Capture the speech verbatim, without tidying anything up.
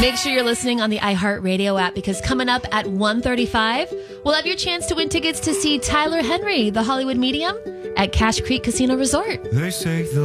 Make sure you're listening on the iHeartRadio app because coming up at one thirty-five, we'll have your chance to win tickets to see Tyler Henry, the Hollywood Medium, at Cache Creek Casino Resort. They say the